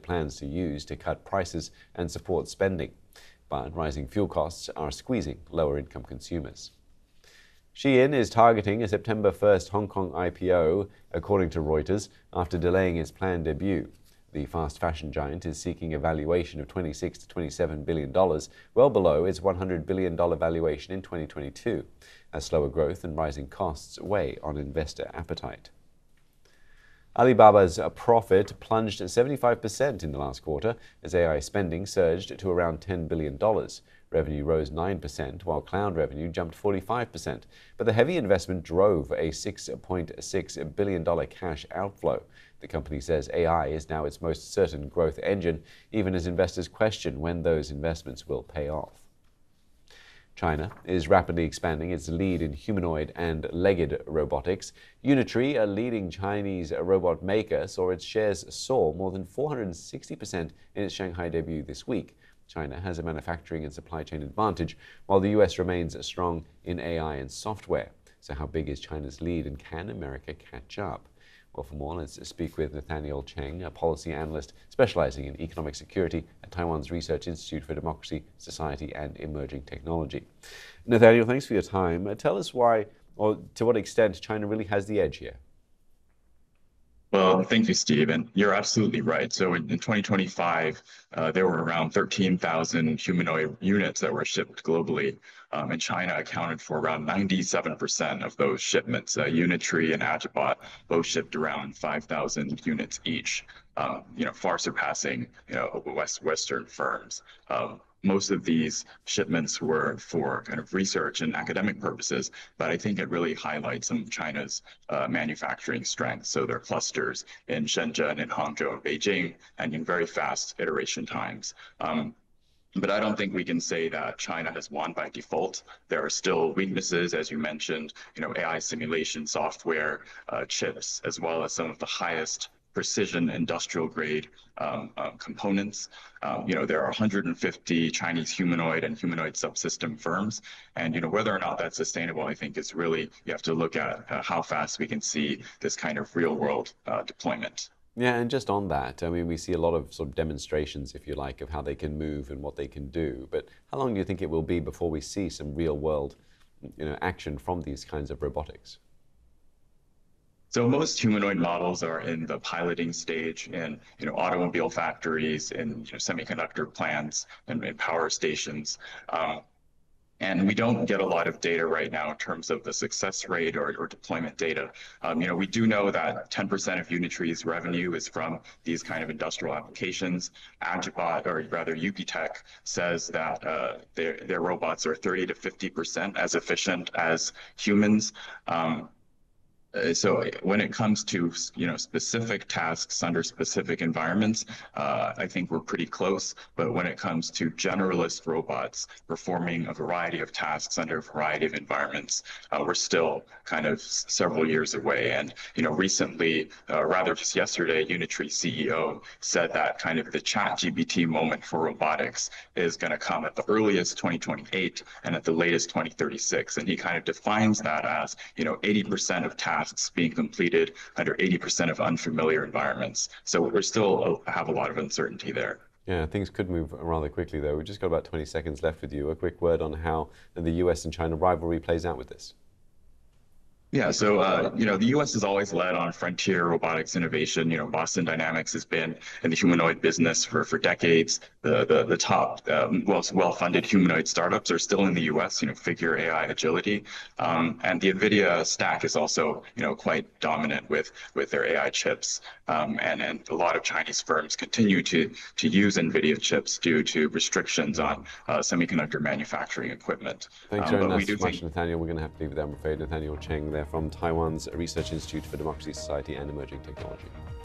plans to use to cut prices and support spending. But rising fuel costs are squeezing lower-income consumers. Shein is targeting a September 1st Hong Kong IPO, according to Reuters, after delaying its planned debut. The fast fashion giant is seeking a valuation of $26 to $27 billion, well below its $100 billion valuation in 2022, as slower growth and rising costs weigh on investor appetite. Alibaba's profit plunged 75% in the last quarter as AI spending surged to around $10 billion. Revenue rose 9%, while cloud revenue jumped 45%. But the heavy investment drove a $6.6 billion cash outflow. The company says AI is now its most certain growth engine, even as investors question when those investments will pay off. China is rapidly expanding its lead in humanoid and legged robotics. Unitree, a leading Chinese robot maker, saw its shares soar more than 460% in its Shanghai debut this week. China has a manufacturing and supply chain advantage, while the US remains strong in AI and software. So how big is China's lead, and can America catch up? Well, for more, let's speak with Nathaniel Cheng, a policy analyst specializing in economic security at Taiwan's Research Institute for Democracy, Society and Emerging Technology. Nathaniel, thanks for your time. Tell us why, or to what extent, China really has the edge here. Well, thank you, Steve. And you're absolutely right. So in 2025, there were around 13,000 humanoid units that were shipped globally. And China accounted for around 97% of those shipments. Unitree and Agibot both shipped around 5,000 units each, far surpassing, Western firms. Most of these shipments were for kind of research and academic purposes, but I think it really highlights some of China's manufacturing strength. So there are clusters in Shenzhen, in Hangzhou, and Beijing, and in very fast iteration times. But I don't think we can say that China has won by default. There are still weaknesses, as you mentioned, AI simulation software, chips, as well as some of the highest precision industrial grade components. There are 150 Chinese humanoid and humanoid subsystem firms. And whether or not that's sustainable, I think is really, you have to look at how fast we can see this kind of real world deployment. Yeah, and just on that, I mean, we see a lot of sort of demonstrations, if you like, of how they can move and what they can do. But how long do you think it will be before we see some real world, action from these kinds of robotics? So most humanoid models are in the piloting stage in automobile factories, in semiconductor plants, and in power stations. And we don't get a lot of data right now in terms of the success rate or deployment data. We do know that 10% of Unitree's revenue is from these kind of industrial applications. Agibot, or rather UPTech, says that their robots are 30 to 50% as efficient as humans. So when it comes to specific tasks under specific environments, I think we're pretty close. But when it comes to generalist robots performing a variety of tasks under a variety of environments, we're still kind of several years away. And recently, rather just yesterday, Unitree CEO said that kind of the ChatGPT moment for robotics is going to come at the earliest 2028 and at the latest 2036. And he kind of defines that as 80% of tasks being completed under 80% of unfamiliar environments. So we're still have a lot of uncertainty there. Yeah, things could move rather quickly, though. We've just got about 20 seconds left with you. A quick word on how the US and China rivalry plays out with this. Yeah, so the U.S. has always led on frontier robotics innovation. Boston Dynamics has been in the humanoid business for decades. The top well-funded humanoid startups are still in the U.S. Figure AI, Agility, and the NVIDIA stack is also quite dominant with their AI chips. And a lot of Chinese firms continue to use NVIDIA chips due to restrictions on semiconductor manufacturing equipment. Thanks very much, Nathaniel. We're going to have to leave it there, I'm afraid. Nathaniel Cheng there from Taiwan's Research Institute for Democracy, Society and Emerging Technology.